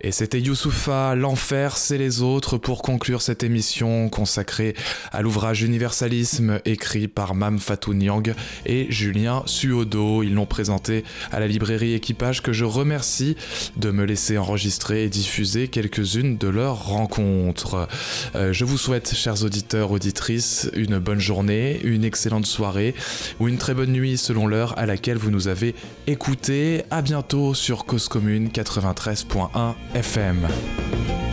Et c'était Youssoupha, l'enfer c'est les autres, pour conclure cette émission consacrée à l'ouvrage Universalisme écrit par Mame Fatou Niang et Julien Suodo. Ils l'ont présenté à la librairie Équipage, que je remercie de me laisser enregistrer et diffuser quelques-unes de leurs rencontres. Je vous souhaite, chers auditeurs, auditrices, une bonne journée, une excellente soirée ou une très bonne nuit selon l'heure à laquelle vous nous avez écoutés. À bientôt sur Cause Commune 93.1 FM.